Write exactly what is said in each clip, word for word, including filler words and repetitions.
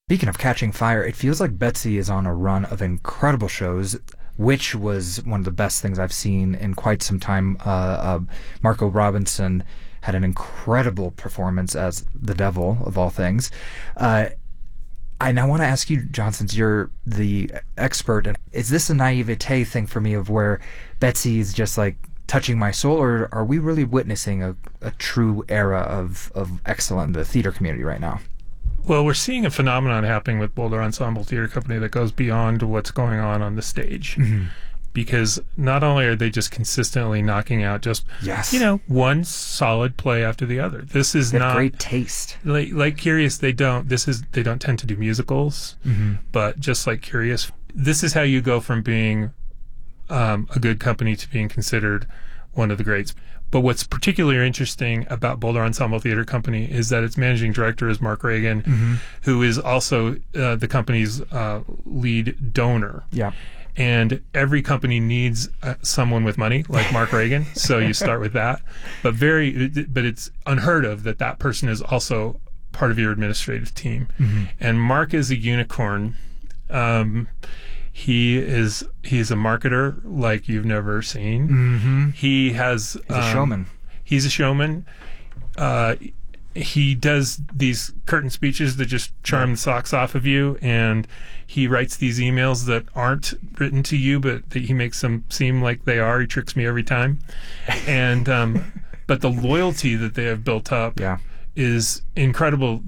Speaking of catching fire, it feels like Betsy is on a run of incredible shows, which was one of the best things I've seen in quite some time. Uh, uh, Marco Robinson had an incredible performance as the devil, of all things. Uh, and I want to ask you, John, since you're the expert, and is this a naivete thing for me of where Betsy is just like touching my soul, or are we really witnessing a, a true era of, of excellence in the theater community right now? Well, we're seeing a phenomenon happening with Boulder Ensemble Theater Company that goes beyond what's going on on the stage. Mm-hmm. Because not only are they just consistently knocking out just, yes. you know, one solid play after the other. This is they have not great taste. Like, like Curious, they don't. This is they don't tend to do musicals, mm-hmm. but just like Curious, this is how you go from being um, a good company to being considered one of the greats. But what's particularly interesting about Boulder Ensemble Theater Company is that its managing director is Mark Reagan, mm-hmm. who is also uh, the company's uh, lead donor. Yeah. And every company needs uh, someone with money, like Mark Reagan. So you start with that. But very, but it's unheard of that that person is also part of your administrative team. Mm-hmm. And Mark is a unicorn. Um, He is he's a marketer like you've never seen. Mm-hmm. He has he's a um, showman. He's a showman. Uh, he does these curtain speeches that just charm yeah. the socks off of you, and he writes these emails that aren't written to you, but that he makes them seem like they are. He tricks me every time. And um, but the loyalty that they have built up yeah. is incredible.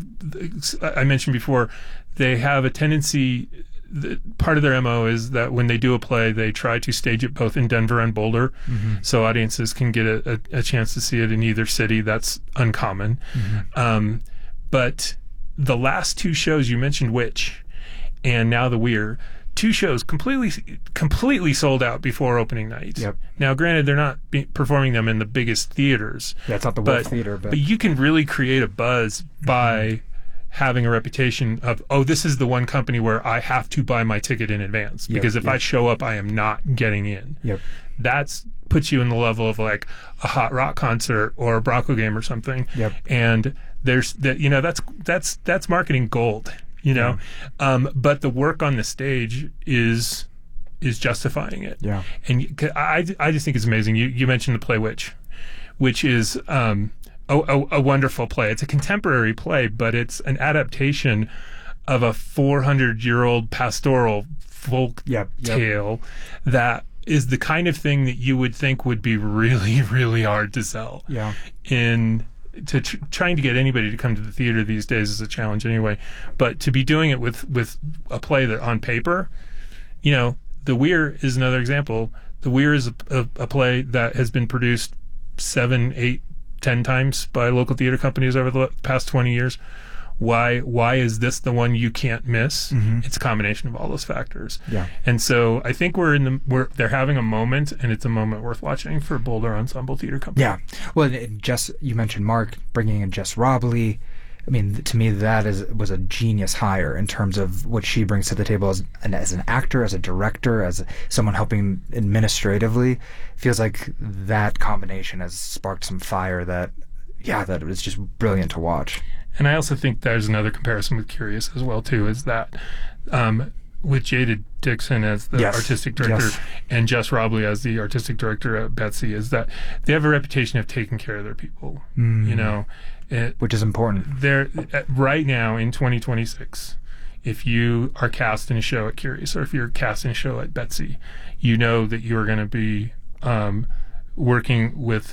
I mentioned before, they have a tendency. The, part of their M O is that when they do a play, they try to stage it both in Denver and Boulder, mm-hmm. so audiences can get a, a, a chance to see it in either city. That's uncommon. Mm-hmm. Um, but the last two shows, you mentioned Witch, and now The Weir, two shows completely completely sold out before opening night. Yep. Now, granted, they're not be performing them in the biggest theaters. Yeah, it's not the but, Wolf Theater. But. but you can really create a buzz by... Mm-hmm. having a reputation of, oh, this is the one company where I have to buy my ticket in advance because yep, if yep. I show up, I am not getting in. Yep. That's puts you in the level of like a hot rock concert or a Bronco game or something. Yep. And there's that, you know, that's that's that's marketing gold, you know. Yeah. Um, but the work on the stage is is justifying it. Yeah. And I I just think it's amazing. You you mentioned the play Witch, which is um A, a, a wonderful play. It's a contemporary play, but it's an adaptation of a four hundred year old pastoral folk yep, yep. tale that is the kind of thing that you would think would be really, really hard to sell. Yeah. In to tr- trying to get anybody to come to the theater these days is a challenge anyway. But to be doing it with with a play that on paper, you know, The Weir is another example. The Weir is a, a, a play that has been produced seven, eight. ten times by local theater companies over the past twenty years. Why why is this the one you can't miss? Mm-hmm. It's a combination of all those factors. Yeah. And so I think we're in the we're they're having a moment, and it's a moment worth watching for Boulder Ensemble Theater Company. Yeah. Well, it just you mentioned Mark bringing in Jess Robley. I mean, to me, that is was a genius hire in terms of what she brings to the table as an, as an actor, as a director, as someone helping administratively. Feels like that combination has sparked some fire that, yeah, that was just brilliant to watch. And I also think there's another comparison with Curious as well, too, is that um, with Jada Dixon as the yes. artistic director yes. and Jess Robley as the artistic director at Betsy, is that they have a reputation of taking care of their people, mm. you know. It, Which is important. They're right now in twenty twenty-six. If you are cast in a show at Curious, or if you're cast in a show at Betsy, you know that you are going to be um, working with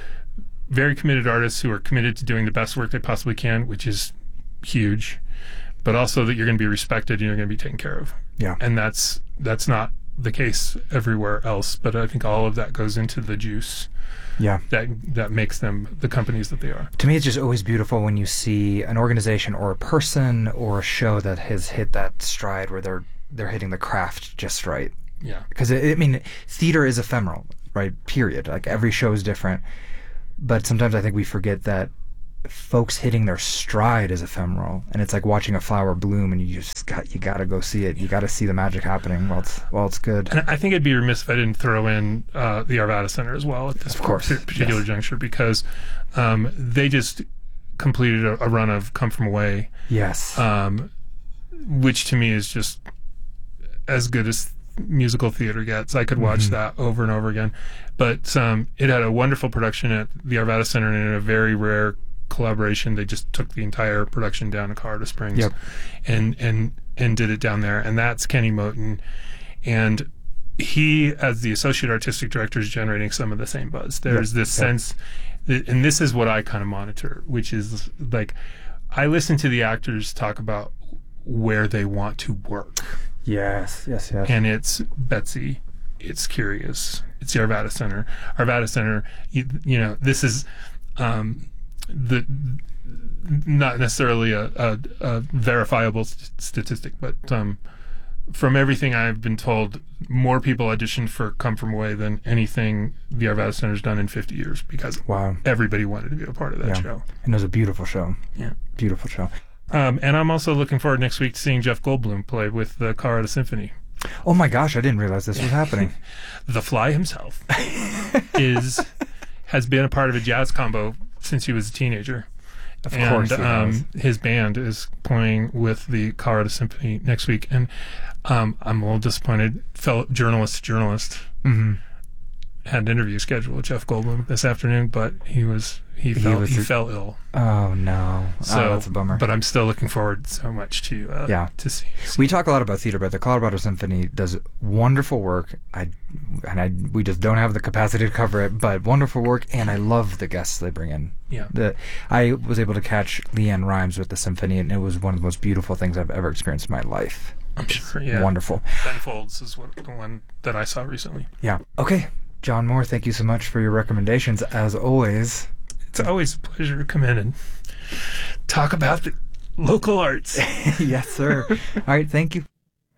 very committed artists who are committed to doing the best work they possibly can, which is huge. But also that you're going to be respected and you're going to be taken care of. Yeah. And that's that's not the case everywhere else. But I think all of that goes into the juice. Yeah. That that makes them the companies that they are. To me, it's just always beautiful when you see an organization or a person or a show that has hit that stride where they're they're hitting the craft just right. Yeah. Because, I mean, theater is ephemeral, right? Period. Like, every show is different. But sometimes I think we forget that folks hitting their stride is ephemeral, and it's like watching a flower bloom, and you just got you got to go see it. You got to see the magic happening while it's while it's good. And I think it'd be remiss if I didn't throw in uh, the Arvada Center as well at this of course. particular yes. juncture, because um, they just completed a, a run of Come From Away. Yes. Um, which to me is just as good as musical theater gets. I could watch mm-hmm. that over and over again. But um, it had a wonderful production at the Arvada Center, and in a very rare collaboration, they just took the entire production down to Colorado Springs yep. and and and did it down there. And that's Kenny Moten. And he, as the associate artistic director, is generating some of the same buzz. There's yep. this yep. sense, that, and this is what I kind of monitor, which is like, I listen to the actors talk about where they want to work. Yes, yes, yes. And it's Betsy, it's Curious, it's the Arvada Center. Arvada Center, you, you know, this is um, the not necessarily a, a, a verifiable st- statistic, but um, from everything I've been told, more people auditioned for Come From Away than anything the Arvada Center's done in fifty years, because wow. everybody wanted to be a part of that yeah. show. And it was a beautiful show. Yeah. Beautiful show. Um, and I'm also looking forward next week to seeing Jeff Goldblum play with the Colorado Symphony. Oh my gosh, I didn't realize this was happening. The Fly himself is has been a part of a jazz combo since he was a teenager. Of and, course he um, has. His band is playing with the Colorado Symphony next week, and um, I'm a little disappointed. Fellow journalist to journalist mm-hmm. had an interview scheduled with Jeff Goldblum this afternoon, but he was he, he fell he, a, fell ill. Oh no! So, oh, that's a bummer. But I'm still looking forward so much to uh, yeah. to see, see. We talk a lot about theater, but the Colorado Symphony does wonderful work. I and I we just don't have the capacity to cover it, but wonderful work, and I love the guests they bring in. Yeah. The I was able to catch Leanne Rimes with the symphony, and it was one of the most beautiful things I've ever experienced in my life. I'm sure. Yeah. Wonderful. Ben Folds is what, the one that I saw recently. Yeah. Okay. John Moore, thank you so much for your recommendations, as always. It's always a pleasure to come in and talk about the local arts. Yes, sir. All right, thank you.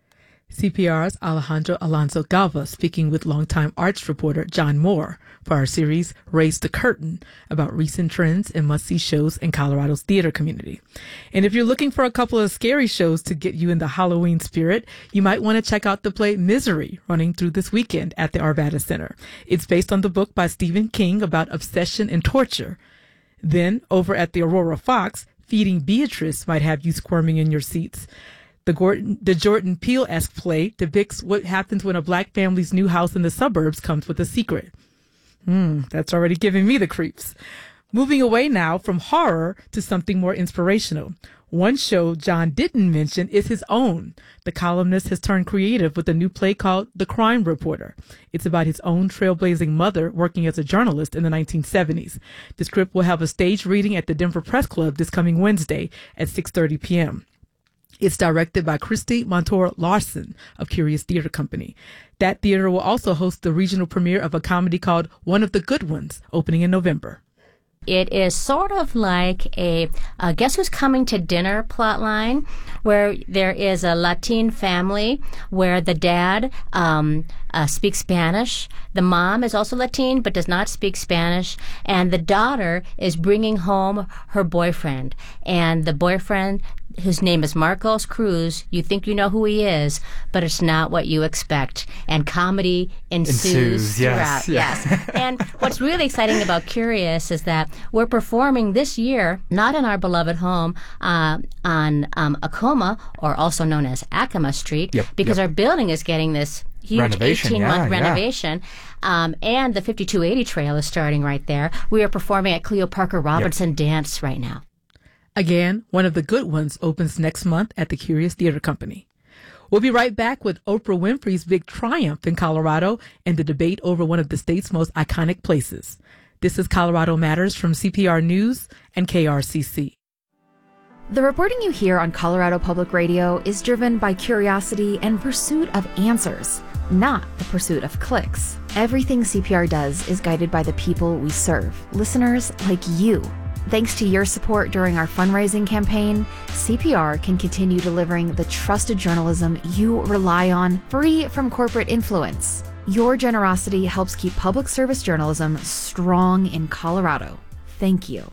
C P R's Alejandro Alonso Galva speaking with longtime arts reporter John Moore for our series Raise the Curtain about recent trends and must-see shows in Colorado's theater community. And if you're looking for a couple of scary shows to get you in the Halloween spirit, you might want to check out the play Misery, running through this weekend at the Arvada Center. It's based on the book by Stephen King about obsession and torture. Then, over at the Aurora Fox, Feeding Beatrice might have you squirming in your seats. The, Gordon, the Jordan Peele-esque play depicts what happens when a black family's new house in the suburbs comes with a secret. Hmm, that's already giving me the creeps. Moving away now from horror to something more inspirational. One show John didn't mention is his own. The columnist has turned creative with a new play called The Crime Reporter. It's about his own trailblazing mother working as a journalist in the nineteen seventies. The script will have a stage reading at the Denver Press Club this coming Wednesday at six thirty p.m. It's directed by Christy Montour Larson of Curious Theater Company. That theater will also host the regional premiere of a comedy called One of the Good Ones, opening in November. It is sort of like a, a Guess Who's Coming to Dinner plotline, where there is a Latin family where the dad um, uh, speaks Spanish. The mom is also Latin but does not speak Spanish. And the daughter is bringing home her boyfriend. And the boyfriend, whose name is Marcos Cruz, you think you know who he is, but it's not what you expect. And comedy ensues, ensues throughout. Yes, yes. yes. And what's really exciting about Curious is that we're performing this year, not in our beloved home uh, on um, Acoma, or also known as Acoma Street, yep, because yep. our building is getting this huge eighteen-month yeah, renovation. Yeah. Um, and the fifty-two eighty trail is starting right there. We are performing at Cleo Parker Robinson yep. Dance right now. Again, One of the Good Ones opens next month at the Curious Theater Company. We'll be right back with Oprah Winfrey's big triumph in Colorado and the debate over one of the state's most iconic places. This is Colorado Matters from C P R News and K R C C. The reporting you hear on Colorado Public Radio is driven by curiosity and pursuit of answers, not the pursuit of clicks. Everything C P R does is guided by the people we serve, listeners like you. Thanks to your support during our fundraising campaign, C P R can continue delivering the trusted journalism you rely on, free from corporate influence. Your generosity helps keep public service journalism strong in Colorado. Thank you.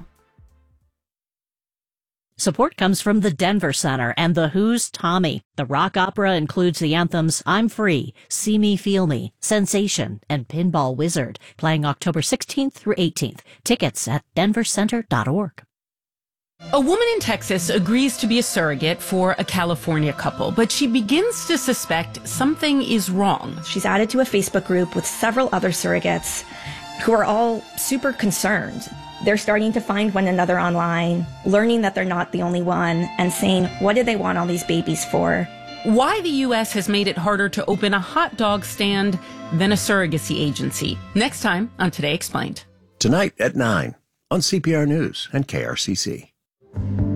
Support comes from the Denver Center and The Who's Tommy. The rock opera includes the anthems I'm Free, See Me, Feel Me, Sensation, and Pinball Wizard, playing October sixteenth through eighteenth. Tickets at denver center dot org. A woman in Texas agrees to be a surrogate for a California couple, but she begins to suspect something is wrong. She's added to a Facebook group with several other surrogates who are all super concerned. They're starting to find one another online, learning that they're not the only one, and saying, what do they want all these babies for? Why the U S has made it harder to open a hot dog stand than a surrogacy agency. Next time on Today Explained. Tonight at nine on C P R News and K R C C.